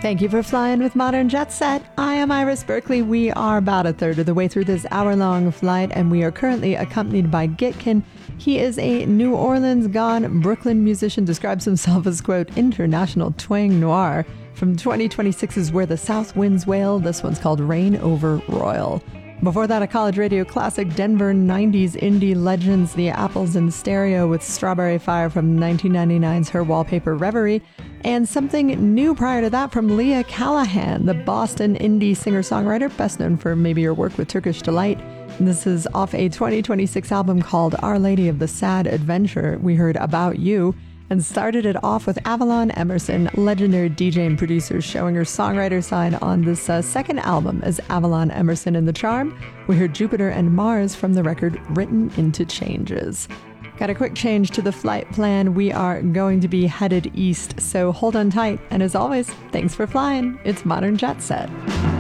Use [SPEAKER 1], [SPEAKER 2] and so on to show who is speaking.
[SPEAKER 1] Thank you for flying with Modern Jet Set. I am Iris Berkeley. We are about a third of the way through this hour-long flight, and we are currently accompanied by Gitkin. He is a New Orleans-gone Brooklyn musician, describes himself as, quote, international twang noir. From 2026's Where the South Winds Wail, this one's called Rain Over Royal. Before that, a college radio classic, Denver 90s indie legends, The Apples in Stereo with Strawberry Fire from 1999's Her Wallpaper Reverie, and something new prior to that from Leah Callahan, the Boston indie singer-songwriter, best known for maybe her work with Turkish Delight. This is off a 2026 album called Our Lady of the Sad Adventure. We heard About You, and started it off with Avalon Emerson, legendary DJ and producer, showing her songwriter side on this second album as Avalon Emerson and the Charm. We heard Jupiter and Mars from the record Written into Changes. Got a quick change to the flight plan. We are going to be headed east, so hold on tight. And as always, thanks for flying. It's Modern Jet Set.